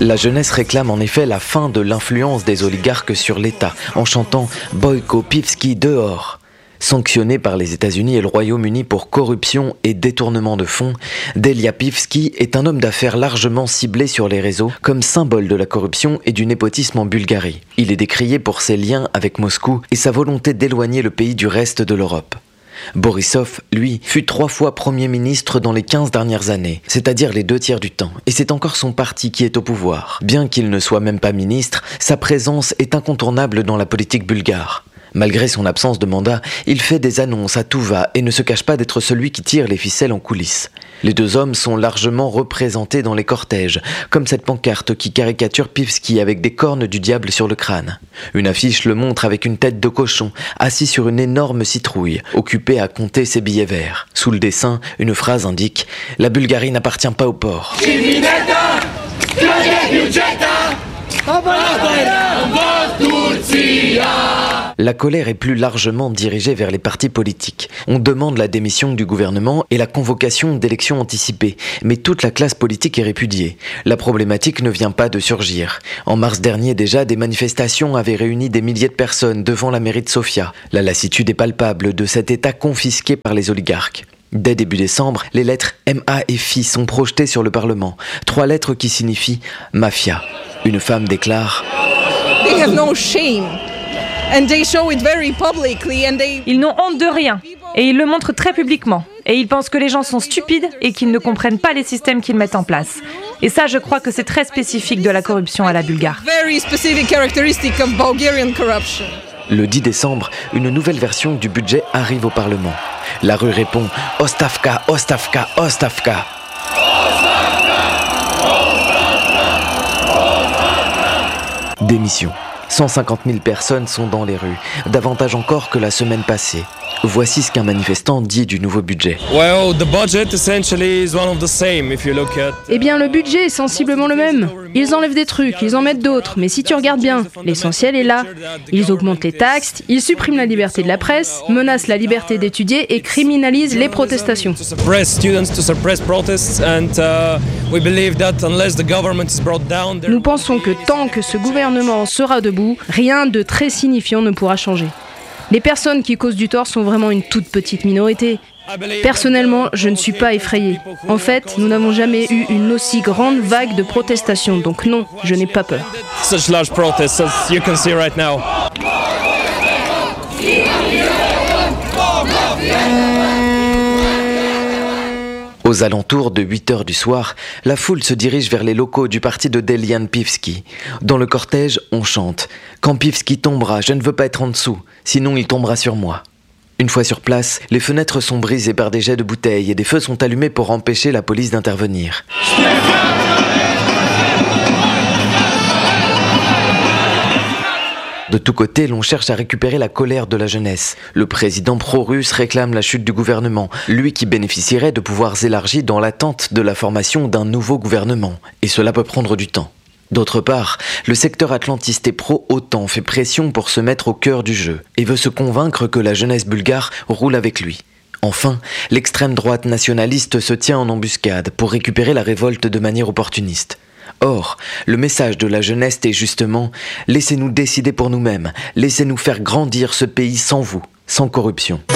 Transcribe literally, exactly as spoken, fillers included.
La jeunesse réclame en effet la fin de l'influence des oligarques sur l'État en chantant « Bojko Piwski dehors ». Sanctionné par les États-Unis et le Royaume-Uni pour corruption et détournement de fonds, Delia Piwski est un homme d'affaires largement ciblé sur les réseaux comme symbole de la corruption et du népotisme en Bulgarie. Il est décrié pour ses liens avec Moscou et sa volonté d'éloigner le pays du reste de l'Europe. Borisov, lui, fut trois fois Premier ministre dans les quinze dernières années, c'est-à-dire les deux tiers du temps, et c'est encore son parti qui est au pouvoir. Bien qu'il ne soit même pas ministre, sa présence est incontournable dans la politique bulgare. Malgré son absence de mandat, il fait des annonces à tout va et ne se cache pas d'être celui qui tire les ficelles en coulisses. Les deux hommes sont largement représentés dans les cortèges, comme cette pancarte qui caricature Piwski avec des cornes du diable sur le crâne. Une affiche le montre avec une tête de cochon, assis sur une énorme citrouille, occupé à compter ses billets verts. Sous le dessin, une phrase indique « La Bulgarie n'appartient pas au port ». La colère est plus largement dirigée vers les partis politiques. On demande la démission du gouvernement et la convocation d'élections anticipées, mais toute la classe politique est répudiée. La problématique ne vient pas de surgir. En mars dernier déjà, des manifestations avaient réuni des milliers de personnes devant la mairie de Sofia. La lassitude est palpable de cet État confisqué par les oligarques. Dès début décembre, les lettres M A F I sont projetées sur le Parlement. Trois lettres qui signifient « mafia ». Une femme déclare « They have no shame. And they show it very publicly and they... » Ils n'ont honte de rien et ils le montrent très publiquement. Et ils pensent que les gens sont stupides et qu'ils ne comprennent pas les systèmes qu'ils mettent en place. Et ça, je crois que c'est très spécifique de la corruption à la bulgare. Very specific characteristic of Bulgarian corruption. Le dix décembre, une nouvelle version du budget arrive au Parlement. La rue répond « Ostavka, Ostavka, Ostavka ». Démission. cent cinquante mille personnes sont dans les rues, davantage encore que la semaine passée. Voici ce qu'un manifestant dit du nouveau budget. Eh bien, le budget est sensiblement le même. Ils enlèvent des trucs, ils en mettent d'autres, mais si tu regardes bien, l'essentiel est là. Ils augmentent les taxes, ils suppriment la liberté de la presse, menacent la liberté d'étudier et criminalisent les protestations. Nous pensons que tant que ce gouvernement sera debout, rien de très signifiant ne pourra changer. Les personnes qui causent du tort sont vraiment une toute petite minorité. Personnellement, je ne suis pas effrayé. En fait, nous n'avons jamais eu une aussi grande vague de protestations, donc non, je n'ai pas peur. Aux alentours de huit heures du soir, la foule se dirige vers les locaux du parti de Delian Piwski. Dans le cortège, on chante « Quand Piwski tombera, je ne veux pas être en dessous, sinon il tombera sur moi ». Une fois sur place, les fenêtres sont brisées par des jets de bouteilles et des feux sont allumés pour empêcher la police d'intervenir. De tous côtés, l'on cherche à récupérer la colère de la jeunesse. Le président pro-russe réclame la chute du gouvernement, lui qui bénéficierait de pouvoirs élargis dans l'attente de la formation d'un nouveau gouvernement. Et cela peut prendre du temps. D'autre part, le secteur atlantiste et pro-OTAN fait pression pour se mettre au cœur du jeu et veut se convaincre que la jeunesse bulgare roule avec lui. Enfin, l'extrême droite nationaliste se tient en embuscade pour récupérer la révolte de manière opportuniste. Or, le message de la jeunesse est justement « Laissez-nous décider pour nous-mêmes, laissez-nous faire grandir ce pays sans vous, sans corruption ».